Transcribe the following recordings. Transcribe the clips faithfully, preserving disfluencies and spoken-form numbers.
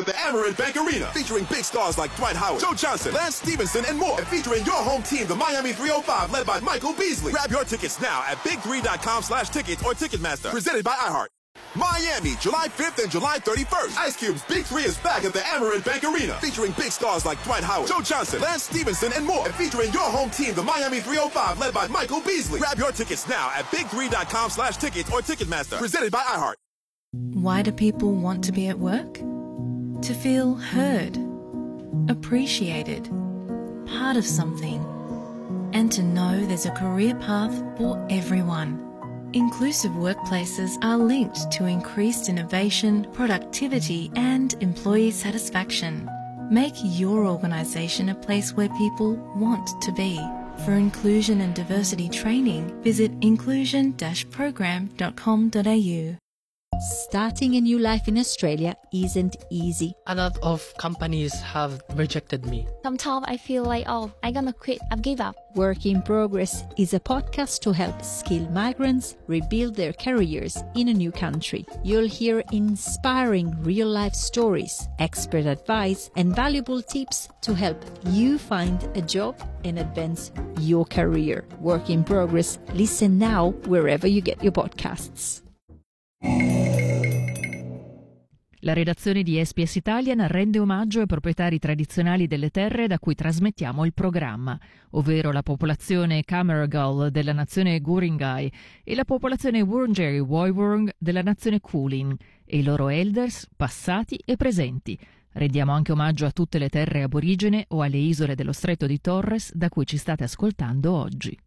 at the Amerant Bank Arena, featuring big stars like Dwight Howard, Joe Johnson, Lance Stevenson, and more. And featuring your home team, the Miami three oh five, led by Michael Beasley. Grab your tickets now at big three dot com slash tickets or Ticketmaster. Presented by iHeart. Miami, July fifth and July thirty-first. Ice Cube's Big Three is back at the Amerant Bank Arena, featuring big stars like Dwight Howard, Joe Johnson, Lance Stevenson, and more. And featuring your home team, the Miami three oh five, led by Michael Beasley. Grab your tickets now at big three dot com slash tickets or Ticketmaster. Presented by iHeart. Why do people want to be at work? To feel heard, appreciated, part of something, and to know there's a career path for everyone. Inclusive workplaces are linked to increased innovation, productivity, and employee satisfaction. Make your organisation a place where people want to be. For inclusion and diversity training, visit inclusion dash program dot com dot a u. Starting a new life in Australia isn't easy. A lot of companies have rejected me. Sometimes I feel like, oh, I'm gonna quit, I've give up. Work in Progress is a podcast to help skilled migrants rebuild their careers in a new country. You'll hear inspiring real-life stories, expert advice, and valuable tips to help you find a job and advance your career. Work in Progress. Listen now wherever you get your podcasts. La redazione di S B S Italian rende omaggio ai proprietari tradizionali delle terre da cui trasmettiamo il programma, ovvero la popolazione Cammeraygal della nazione Guringai e la popolazione Wurundjeri Woiwurrung della nazione Kulin e i loro elders passati e presenti. Rendiamo anche omaggio a tutte le terre aborigene o alle isole dello Stretto di Torres da cui ci state ascoltando oggi.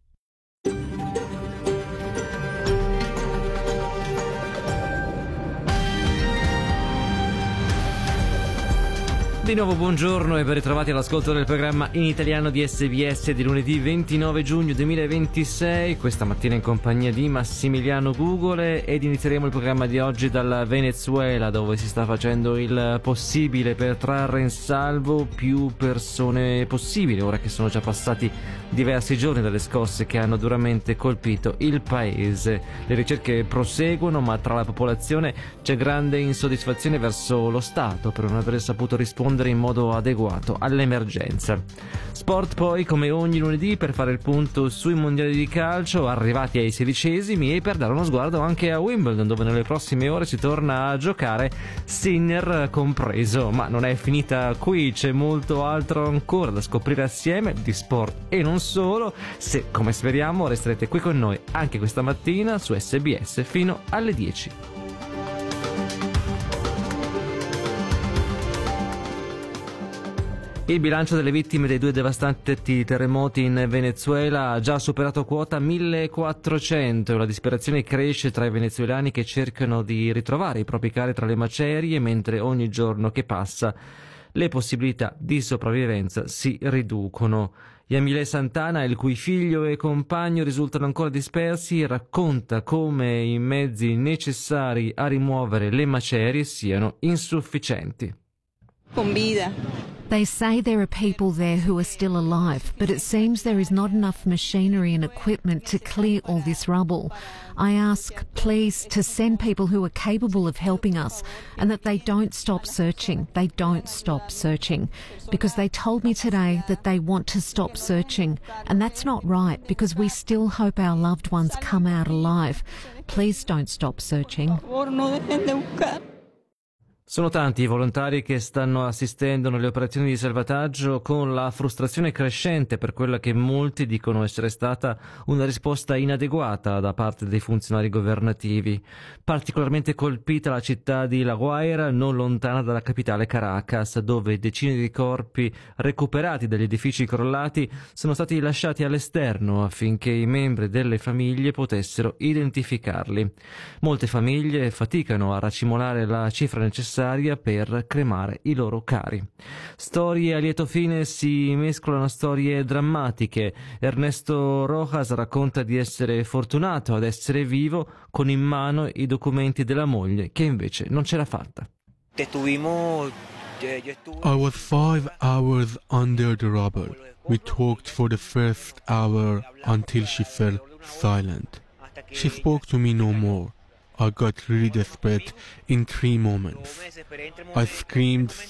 Di nuovo buongiorno e ben ritrovati all'ascolto del programma in italiano di S B S di lunedì ventinove giugno duemilaventisei, questa mattina in compagnia di Massimiliano Gugole, ed inizieremo il programma di oggi dal Venezuela, dove si sta facendo il possibile per trarre in salvo più persone possibile, ora che sono già passati diversi giorni dalle scosse che hanno duramente colpito il paese. Le ricerche proseguono, ma tra la popolazione c'è grande insoddisfazione verso lo Stato per non aver saputo rispondere in modo adeguato all'emergenza. Sport poi, come ogni lunedì, per fare il punto sui mondiali di calcio arrivati ai sedicesimi e per dare uno sguardo anche a Wimbledon, dove nelle prossime ore si torna a giocare, Sinner compreso. Ma non è finita qui, c'è molto altro ancora da scoprire assieme di sport e non solo, se come speriamo resterete qui con noi anche questa mattina su S B S fino alle dieci. Il bilancio delle vittime dei due devastanti terremoti in Venezuela ha già superato quota millequattrocento e la disperazione cresce tra i venezuelani che cercano di ritrovare i propri cari tra le macerie, mentre ogni giorno che passa le possibilità di sopravvivenza si riducono. Yamile Santana, il cui figlio e compagno risultano ancora dispersi, racconta come i mezzi necessari a rimuovere le macerie siano insufficienti. Con vida. They say there are people there who are still alive, but it seems there is not enough machinery and equipment to clear all this rubble. I ask, please, to send people who are capable of helping us and that they don't stop searching. They don't stop searching. Because they told me today that they want to stop searching. And that's not right, because we still hope our loved ones come out alive. Please don't stop searching. Sono tanti i volontari che stanno assistendo nelle operazioni di salvataggio, con la frustrazione crescente per quella che molti dicono essere stata una risposta inadeguata da parte dei funzionari governativi. Particolarmente colpita la città di La Guaira, non lontana dalla capitale Caracas, dove decine di corpi recuperati dagli edifici crollati sono stati lasciati all'esterno affinché i membri delle famiglie potessero identificarli. Molte famiglie faticano a racimolare la cifra necessaria per cremare i loro cari. Storie a lieto fine si mescolano a storie drammatiche. Ernesto Rojas racconta di essere fortunato ad essere vivo con in mano i documenti della moglie che invece non ce l'ha fatta. I was five hours under the rubble. We talked for the first hour until she fell silent. She spoke to me no more. I got really desperate in three moments. I screamed